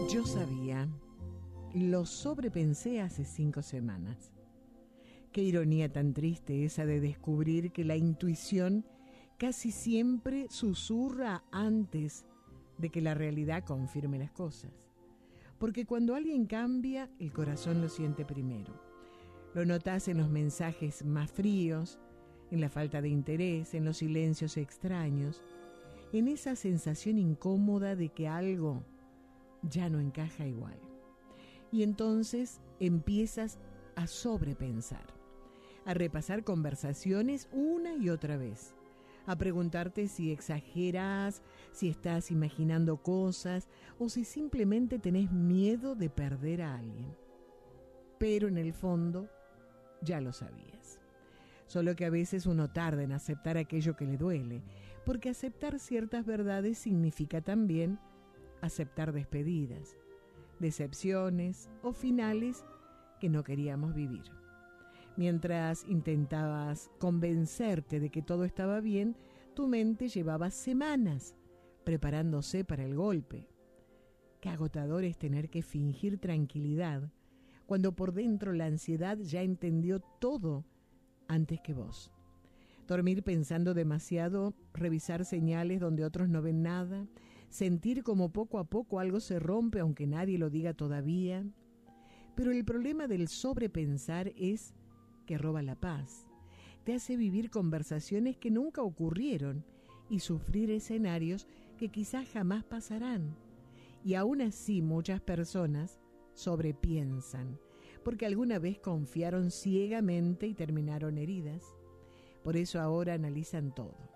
Yo sabía, lo sobrepensé hace 5 semanas. Qué ironía tan triste esa de descubrir que la intuición casi siempre susurra antes de que la realidad confirme las cosas. Porque cuando alguien cambia, el corazón lo siente primero. Lo notas en los mensajes más fríos, en la falta de interés, en los silencios extraños, en esa sensación incómoda de que algo ya no encaja igual. Y entonces empiezas a sobrepensar, a repasar conversaciones una y otra vez, a preguntarte si exageras, si estás imaginando cosas o si simplemente tenés miedo de perder a alguien. Pero en el fondo ya lo sabías. Solo que a veces uno tarda en aceptar aquello que le duele, porque aceptar ciertas verdades significa también aceptar despedidas, decepciones o finales que no queríamos vivir. Mientras intentabas convencerte de que todo estaba bien, tu mente llevaba semanas preparándose para el golpe. Qué agotador es tener que fingir tranquilidad cuando por dentro la ansiedad ya entendió todo antes que vos. Dormir pensando demasiado, revisar señales donde otros no ven nada, sentir como poco a poco algo se rompe aunque nadie lo diga todavía. Pero el problema del sobrepensar es que roba la paz, te hace vivir conversaciones que nunca ocurrieron y sufrir escenarios que quizás jamás pasarán. Y aún así muchas personas sobrepiensan, porque alguna vez confiaron ciegamente y terminaron heridas. Por eso ahora analizan todo.